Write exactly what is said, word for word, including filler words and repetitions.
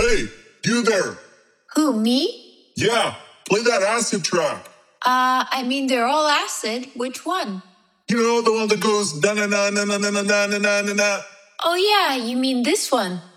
Hey, you there. Who, me? Yeah, play that acid track. Uh, I mean, they're all acid. Which one? You know, the one that goes na na na na na na na na na na na. Oh, yeah, you mean this one.